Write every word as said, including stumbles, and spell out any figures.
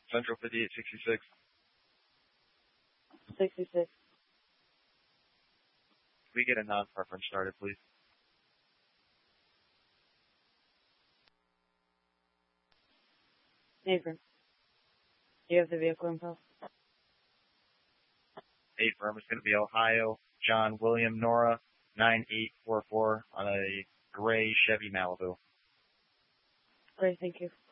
Central fifty-eight sixty-six. sixty-six. Can we get a non-preference started, please? Affirm. Do you have the vehicle info? Affirm. It's going to be Ohio, John William Nora, nine eight four four on a gray Chevy Malibu. Great, thank you.